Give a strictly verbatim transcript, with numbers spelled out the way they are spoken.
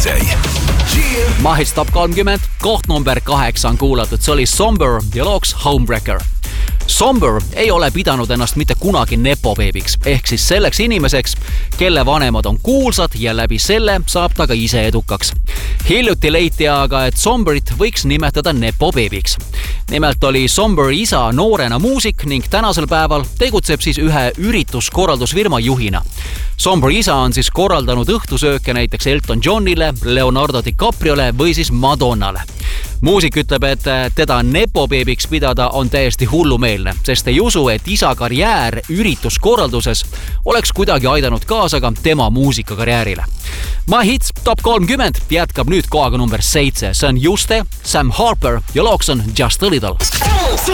Mahis top kolmkümmend, koht number kaheksa on kuulatud, see oli Somber ja looks Homebreaker. Somber ei ole pidanud ennast mitte kunagi nepobeebiks, ehk siis selleks inimeseks, kelle vanemad on kuulsad ja läbi selle saab ta ka ise edukaks. Hiljuti leiti aga, et Somberit võiks nimetada nepobeebiks. Nimelt oli Somber isa noorena muusik ning tänasel päeval tegutseb siis ühe ürituskorraldusfirma juhina. Somber isa on siis korraldanud õhtusööke näiteks Elton Johnile, Leonardo DiCapriole või siis Madonnale. Muusik ütleb, et teda nepobeebiks pidada on täiesti hullumeelne, sest ei usu, et isa karjäär ürituskorralduses oleks kuidagi aidanud kaasa ka tema muusikakarjäärile. My Hits top kolmkümmend jätkab nüüd kohaga number seitse. See on Juste, Sam Harper ja looks on Just a Little.